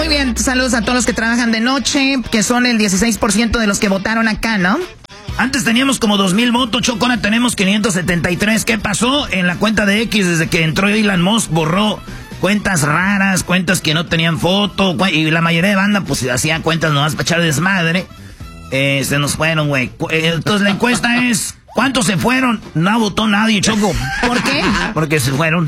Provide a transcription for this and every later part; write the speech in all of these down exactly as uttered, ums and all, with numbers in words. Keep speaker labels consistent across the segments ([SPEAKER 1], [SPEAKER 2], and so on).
[SPEAKER 1] Muy bien, saludos a todos los que trabajan de noche, que son el dieciséis por ciento de los que votaron acá, ¿no?
[SPEAKER 2] Antes teníamos como dos mil votos, Choco, ahora tenemos quinientos setenta y tres. ¿Qué pasó? En la cuenta de X, desde que entró Elon Musk, borró cuentas raras, cuentas que no tenían foto, y la mayoría de banda pues hacía cuentas nomás para echar desmadre. Eh, se nos fueron, güey. Entonces la encuesta es, ¿cuántos se fueron? No votó nadie, Choco.
[SPEAKER 1] ¿Por qué?
[SPEAKER 2] Porque se fueron.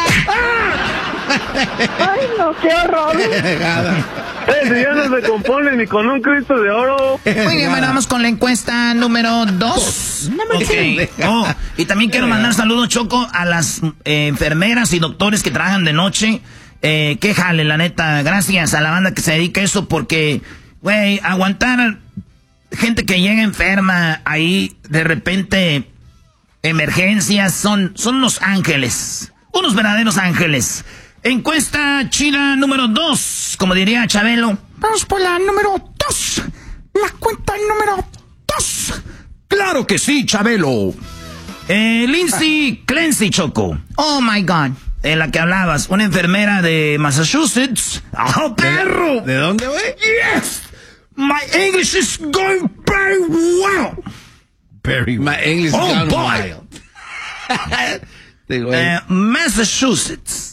[SPEAKER 3] Ay, no, qué horror. Ese ya no se compone ni con un Cristo de oro.
[SPEAKER 1] Muy bien, bueno, vamos con la encuesta número dos.
[SPEAKER 2] Okay. Oh, y también quiero mandar saludos, Choco, a las eh, enfermeras y doctores que trabajan de noche. Eh, qué jale, la neta. Gracias a la banda que se dedica a eso, porque, güey, aguantar gente que llega enferma ahí, de repente, emergencias, son, son unos ángeles. Unos verdaderos ángeles. Encuesta chida número dos, como diría Chabelo.
[SPEAKER 1] Vamos por la número dos. La cuenta número dos.
[SPEAKER 2] Claro que sí, Chabelo. Eh, Lindsay Clancy, Choco.
[SPEAKER 1] Oh, my God.
[SPEAKER 2] En la que hablabas, una enfermera de Massachusetts. ¡Oh, perro!
[SPEAKER 4] ¿De dónde, güey?
[SPEAKER 2] Yes! My English is going very well.
[SPEAKER 4] Very well. My English is
[SPEAKER 2] oh,
[SPEAKER 4] going
[SPEAKER 2] boy.
[SPEAKER 4] wild.
[SPEAKER 2] eh, Massachusetts.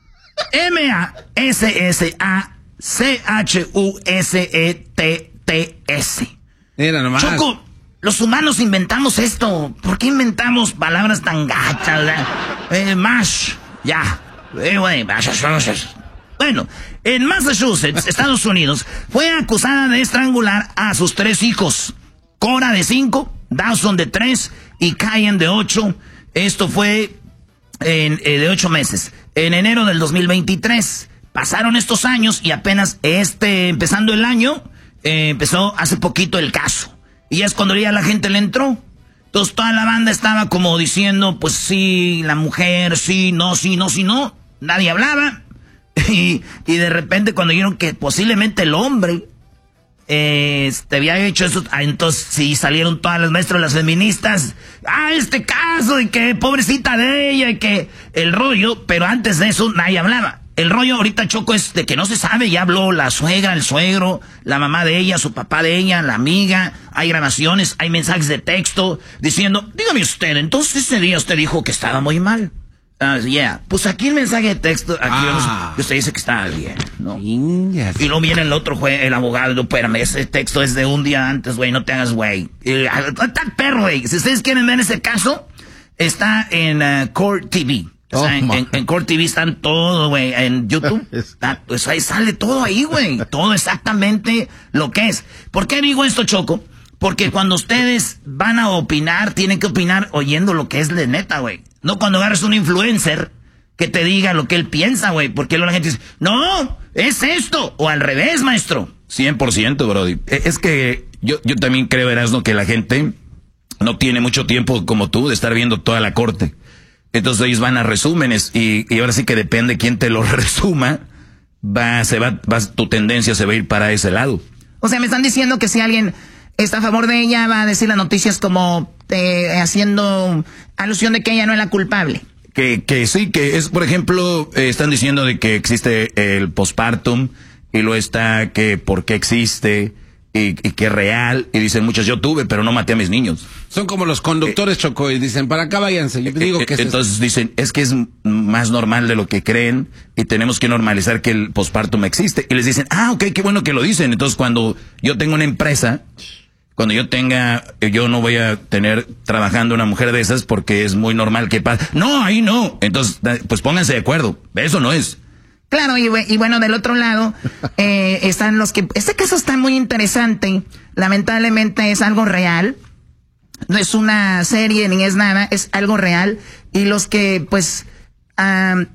[SPEAKER 2] M A S S A C H U S E T T S.
[SPEAKER 4] Mira nomás.
[SPEAKER 2] Choco, los humanos inventamos esto. ¿Por qué inventamos palabras tan gachas? Eh, mash, ya. Eh, güey, Massachusetts. Bueno, en Massachusetts, Estados Unidos, fue acusada de estrangular a sus tres hijos. Cora de cinco, Dawson de tres y Kyan de ocho. Esto fue en, eh, de ocho meses. En enero del dos mil veintitrés. Pasaron estos años y apenas este, empezando el año, eh, empezó hace poquito el caso. Y es cuando ya la gente le entró. Entonces toda la banda estaba como diciendo, pues sí, la mujer, sí, no, sí, no, sí, no. Nadie hablaba. Y, y de repente cuando vieron que posiblemente el hombre eh, te había hecho eso, entonces sí salieron todas las maestras, las feministas, ah, este caso, y que pobrecita de ella, y que el rollo, pero antes de eso nadie hablaba. El rollo ahorita, Choco, es de que no se sabe, ya habló la suegra, el suegro, la mamá de ella, su papá de ella, la amiga, hay grabaciones, hay mensajes de texto diciendo, dígame usted, entonces ese día usted dijo que estaba muy mal. Ah, uh, yeah. Pues aquí el mensaje de texto, aquí ah. vamos, usted dice que está bien, ¿no? Yes. Y luego viene el otro juez, el abogado, no, espérame, ese texto es de un día antes, güey, no te hagas güey. Está perro, güey. Si ustedes quieren ver ese caso, está en uh, Court T V. O sea, oh, en, en, en Court T V están todo, güey, en YouTube. Está, pues ahí sale todo ahí, güey. Todo exactamente lo que es. ¿Por qué digo esto, Choco? Porque cuando ustedes van a opinar, tienen que opinar oyendo lo que es de neta, güey. No cuando agarres un influencer que te diga lo que él piensa, güey. Porque luego la gente dice, no, es esto. O al revés, maestro.
[SPEAKER 5] cien por ciento, Brody. Es que yo, yo también creo, Erasmo, que la gente no tiene mucho tiempo como tú de estar viendo toda la corte. Entonces ellos van a resúmenes y, y ahora sí que depende quién te lo resuma, va, se va, va, tu tendencia se va a ir para ese lado.
[SPEAKER 1] O sea, me están diciendo que si alguien está a favor de ella, va a decir las noticias como eh, haciendo alusión de que ella no es la culpable.
[SPEAKER 5] Que, que sí, que es, por ejemplo, eh, están diciendo de que existe el postpartum y luego está que por qué existe y, y que es real. Y dicen muchos, yo tuve, pero no maté a mis niños.
[SPEAKER 4] Son como los conductores, eh, Choco, y dicen, para acá váyanse. Yo digo
[SPEAKER 5] eh,
[SPEAKER 4] que es
[SPEAKER 5] entonces
[SPEAKER 4] eso.
[SPEAKER 5] Dicen, es que es más normal de lo que creen y tenemos que normalizar que el postpartum existe. Y les dicen, ah, ok, qué bueno que lo dicen. Entonces cuando yo tengo una empresa, cuando yo tenga, yo no voy a tener trabajando una mujer de esas porque es muy normal que pase. No, ahí no. Entonces, pues pónganse de acuerdo. Eso no es.
[SPEAKER 1] Claro, y, y bueno, del otro lado, eh, están los que... Este caso está muy interesante. Lamentablemente es algo real. No es una serie ni es nada, es algo real. Y los que, pues, um,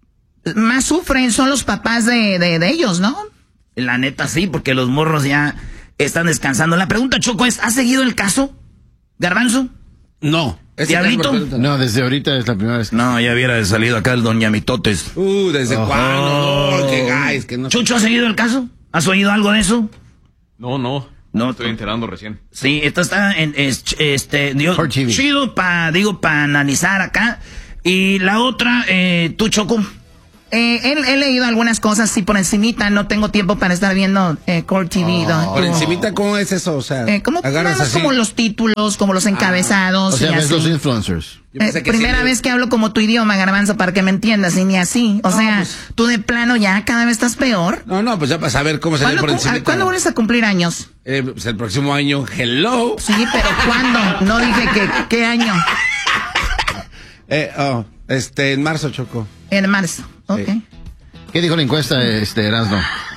[SPEAKER 1] más sufren son los papás de, de, de ellos, ¿no?
[SPEAKER 2] La neta sí, porque los morros ya están descansando. La pregunta, Choco, es, ¿has seguido el caso, Garbanzo?
[SPEAKER 4] No.
[SPEAKER 2] ¿Diablito?
[SPEAKER 4] No, desde ahorita es la primera vez.
[SPEAKER 5] No, ya hubiera salido acá el Don Yamitotes.
[SPEAKER 4] Uh, ¿desde oh, cuándo? No, qué guys, que no.
[SPEAKER 2] ¿Chucho ha seguido el caso? ¿Has oído algo de eso?
[SPEAKER 6] No, no. No, estoy enterando recién.
[SPEAKER 2] Sí, esto está en, es, este, digo, chido para, digo, para analizar acá. Y la otra, eh, tú, Choco.
[SPEAKER 1] Eh, he, he leído algunas cosas, sí, por encimita. No tengo tiempo para estar viendo eh, Core T V.
[SPEAKER 4] Oh,
[SPEAKER 1] ¿no?
[SPEAKER 4] por encimita, ¿cómo es eso? O sea,
[SPEAKER 1] eh, como,
[SPEAKER 4] agarras así.
[SPEAKER 1] como los títulos, como los encabezados.
[SPEAKER 7] Ah, o sea,
[SPEAKER 1] y
[SPEAKER 7] ves
[SPEAKER 1] así.
[SPEAKER 7] los influencers.
[SPEAKER 1] Eh, primera sí, vez que hablo como tu idioma, Garbanzo, para que me entiendas, y ni así. O no, sea, pues, tú de plano ya cada vez estás peor.
[SPEAKER 4] No, no, pues ya para saber cómo se ve por encima.
[SPEAKER 1] ¿Cuándo vuelves a cumplir años?
[SPEAKER 4] Eh, pues el próximo año, hello.
[SPEAKER 1] Sí, pero ¿cuándo? No dije que qué año.
[SPEAKER 4] eh, oh, este, en marzo, Choco.
[SPEAKER 1] En marzo, ok. Sí.
[SPEAKER 7] ¿Qué dijo la encuesta, este, Erasmo?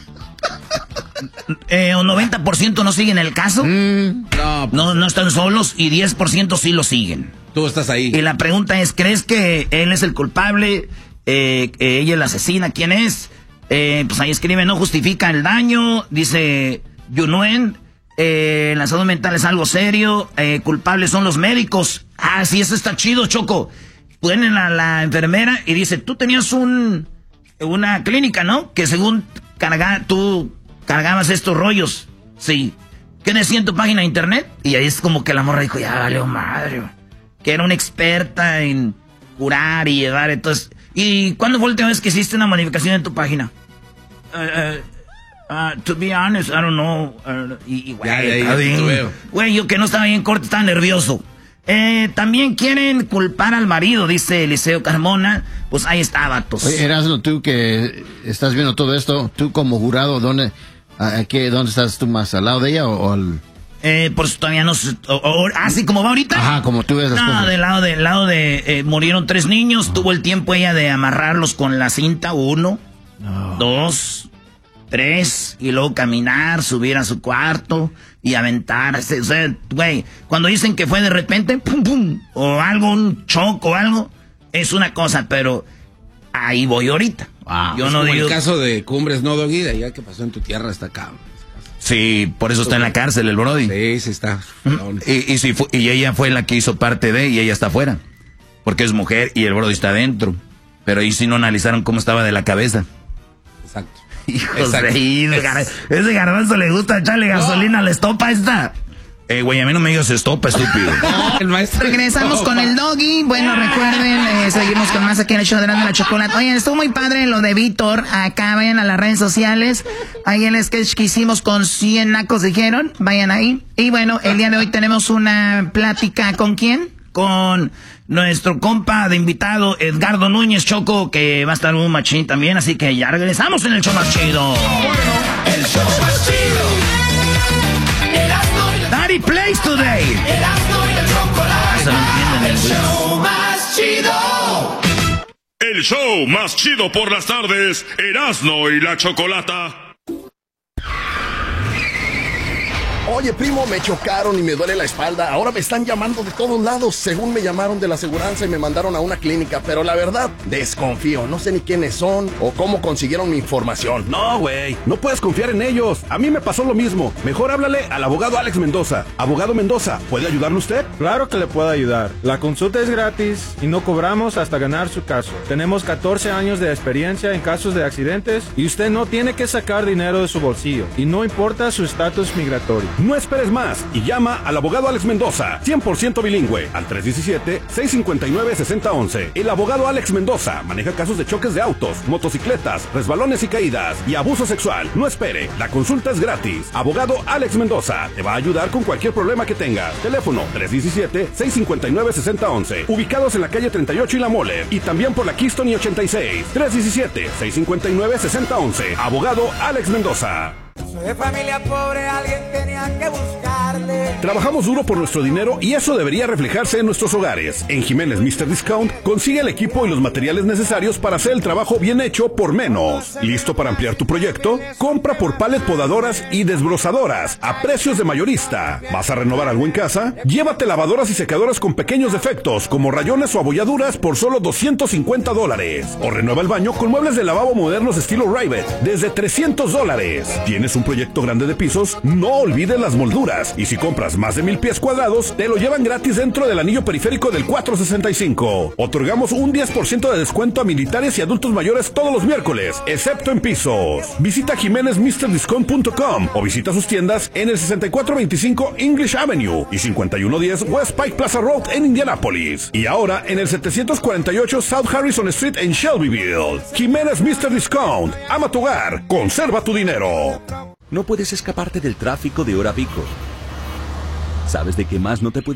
[SPEAKER 2] Eh, un noventa por ciento no siguen el caso.
[SPEAKER 4] Mm, no,
[SPEAKER 2] no, no están solos y diez por ciento sí lo siguen.
[SPEAKER 4] Tú estás ahí.
[SPEAKER 2] Y la pregunta es, ¿crees que él es el culpable? Eh, eh, ¿Ella es la asesina? ¿Quién es? Eh, pues ahí escribe, no justifica el daño. Dice Yunuen, eh, la salud mental es algo serio. Eh, culpables son los médicos. Ah, sí, eso está chido, Choco. Ponen a la enfermera y dice, tú tenías un una clínica, ¿no? Que según carga, tú cargabas estos rollos. Sí. ¿Qué decía en tu página de internet? Y ahí es como que la morra dijo, ya valió madre, que era una experta en curar y llegar, entonces... ¿Y cuándo fue la última vez que hiciste una modificación en tu página? Uh, uh, uh, to be honest, I don't know. Uh, y, y güey, güey, yo que no estaba bien corto, estaba nervioso. Eh, también quieren culpar al marido, dice Eliseo Carmona. Pues ahí está, vatos.
[SPEAKER 7] Oye, Erasmo, tú que estás viendo todo esto, tú como jurado, ¿dónde, a, qué, ¿dónde estás tú más? ¿Al lado de ella o, o al...?
[SPEAKER 2] Eh, por eso todavía no sé. Así como va ahorita.
[SPEAKER 7] Ajá, como tú ves las
[SPEAKER 2] no,
[SPEAKER 7] cosas.
[SPEAKER 2] del lado de, del lado de eh, murieron tres niños. Ajá. Tuvo el tiempo ella de amarrarlos con la cinta. Uno, no. dos, tres. Y luego caminar, subir a su cuarto y aventarse. O sea, güey, cuando dicen que fue de repente, pum, pum, o algo, un choco o algo, es una cosa, pero ahí voy ahorita.
[SPEAKER 4] Wow. Yo es no como digo. El caso de Cumbres, no, Doggy, de allá que pasó en tu tierra hasta acá.
[SPEAKER 5] Sí, por eso está en la cárcel el Brody.
[SPEAKER 4] Sí, sí está.
[SPEAKER 5] Y, y, si fu- y ella fue la que hizo parte de, y ella está afuera. Porque es mujer y el Brody está adentro. Pero ahí sí no analizaron cómo estaba de la cabeza.
[SPEAKER 4] Exacto.
[SPEAKER 2] Hijos de ahí, ese Garbanzo le gusta echarle gasolina no. a la estopa esta.
[SPEAKER 5] Eh, güey, a mí no me digas estopa, estúpido.
[SPEAKER 1] El maestro Regresamos con el Doggy. Bueno, recuerden, eh, seguimos con más aquí en el show de la chocolate. Oigan, estuvo muy padre lo de Víctor. Acá vayan a las redes sociales. Ahí el sketch que hicimos con cien nacos dijeron. Vayan ahí. Y bueno, el día de hoy tenemos una plática. ¿Con quién?
[SPEAKER 2] Con nuestro compa de invitado, Edgardo Núñez, Choco, que va a estar un machín también. Así que ya regresamos en el show más chido.
[SPEAKER 8] El show más chido.
[SPEAKER 2] Daddy plays today.
[SPEAKER 8] Erasmo y la chocolate. El show más chido.
[SPEAKER 9] El show más chido por las tardes. Erasmo y la chocolata.
[SPEAKER 10] Oye, primo, me chocaron y me duele la espalda. Ahora me están llamando de todos lados. Según me llamaron de la aseguranza y me mandaron a una clínica. Pero la verdad, desconfío. No sé ni quiénes son o cómo consiguieron mi información.
[SPEAKER 11] No, güey. No puedes confiar en ellos. A mí me pasó lo mismo. Mejor háblale al abogado Alex Mendoza. Abogado Mendoza, ¿puede ayudarle usted?
[SPEAKER 12] Claro que le puedo ayudar. La consulta es gratis y no cobramos hasta ganar su caso. Tenemos catorce años de experiencia en casos de accidentes y usted no tiene que sacar dinero de su bolsillo. Y no importa su estatus migratorio.
[SPEAKER 11] No esperes más y llama al abogado Alex Mendoza, cien por ciento bilingüe, al tres uno siete, seis cinco nueve, seis cero uno uno. El abogado Alex Mendoza maneja casos de choques de autos, motocicletas, resbalones y caídas y abuso sexual. No espere, la consulta es gratis. Abogado Alex Mendoza te va a ayudar con cualquier problema que tengas. Teléfono tres uno siete, seis cinco nueve, seis cero uno uno. Ubicados en la calle treinta y ocho y La Mole y también por la Keystone y ochenta y seis. tres uno siete, seis cinco nueve, seis cero uno uno. Abogado Alex Mendoza.
[SPEAKER 8] Soy de familia pobre, alguien tenía que buscarle.
[SPEAKER 11] Trabajamos duro por nuestro dinero y eso debería reflejarse en nuestros hogares. En Jiménez mister Discount consigue el equipo y los materiales necesarios para hacer el trabajo bien hecho por menos. ¿Listo para ampliar tu proyecto? Compra por palet podadoras y desbrozadoras a precios de mayorista. ¿Vas a renovar algo en casa? Llévate lavadoras y secadoras con pequeños defectos como rayones o abolladuras por solo doscientos cincuenta dólares. O renueva el baño con muebles de lavabo modernos estilo Rivet desde trescientos dólares. ¿Tienes un proyecto grande de pisos? No olvides las molduras y Y si compras más de mil pies cuadrados, te lo llevan gratis dentro del anillo periférico del cuatrocientos sesenta y cinco. Otorgamos un diez por ciento de descuento a militares y adultos mayores todos los miércoles, excepto en pisos. Visita jiménez mister discount punto com o visita sus tiendas en el sesenta y cuatro veinticinco English Avenue y cincuenta y uno diez West Pike Plaza Road en Indianápolis. Y ahora en el setecientos cuarenta y ocho South Harrison Street en Shelbyville. Jiménez mister Discount. Ama tu hogar. Conserva tu dinero.
[SPEAKER 13] No puedes escaparte del tráfico de hora pico. ¿Sabes de qué más no te puedes